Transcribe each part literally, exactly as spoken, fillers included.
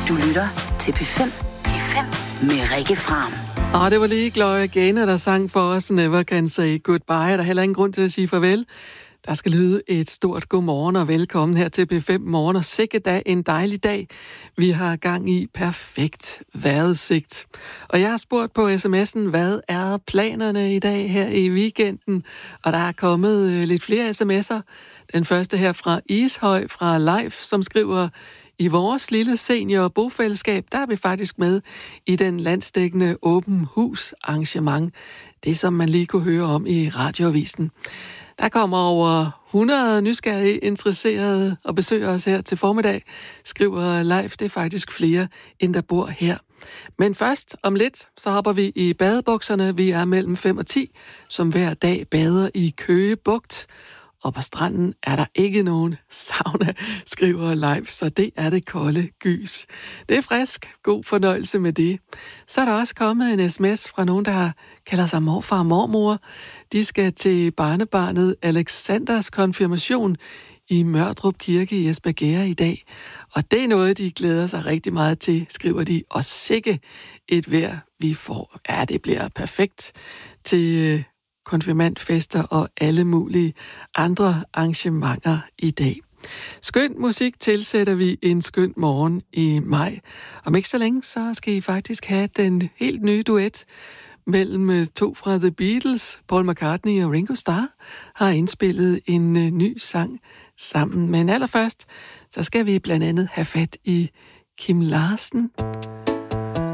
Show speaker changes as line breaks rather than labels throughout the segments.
Du lytter til P fem. P fem med Rikke Fram.
Og det var lige Gloria Gaynor, der sang for os Never Can Say Goodbye. Der er heller ingen grund til at sige farvel. Der skal lyde et stort godmorgen og velkommen her til P fem Morgen. Og sikke da en dejlig dag. Vi har gang i perfekt vejrudsigt. Og jeg har spurgt på sms'en, hvad er planerne i dag her i weekenden? Og der er kommet lidt flere sms'er. Den første her fra Ishøj fra Leif, som skriver: i vores lille senior bofællesskab, der er vi faktisk med i den landsdækkende åben hus arrangement. Det, som man lige kunne høre om i radioavisen. Der kommer over hundrede nysgerrige interesserede og besøger os her til formiddag, skriver Leif. Det er faktisk flere, end der bor her. Men først, om lidt, så hopper vi i badebukserne. Vi er mellem fem og ti, som hver dag bader i Køge Bugt. Og på stranden er der ikke nogen sauna, skriver Leif, så det er det kolde gys. Det er frisk. God fornøjelse med det. Så er der også kommet en sms fra nogen, der kalder sig morfar og mormor. De skal til barnebarnet Alexanders konfirmation i Mørdrup Kirke i Espergærde i dag. Og det er noget, de glæder sig rigtig meget til, skriver de. Og sikke et vejr, vi får. Ja, det bliver perfekt til konfirmandfester og alle mulige andre arrangementer i dag. Skøn musik tilsætter vi en skøn morgen i maj. Om ikke så længe, så skal I faktisk have den helt nye duet mellem to fra The Beatles. Paul McCartney og Ringo Starr har indspillet en ny sang sammen. Men allerførst, så skal vi blandt andet have fat i Kim Larsen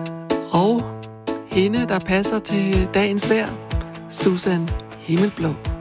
og hende, der passer til dagens vejr, Susan Himmelblå.